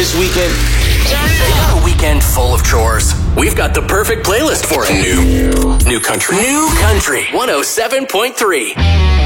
this weekend. They got a weekend full of chores. We've got the perfect playlist for it. New country. New country. 107.3.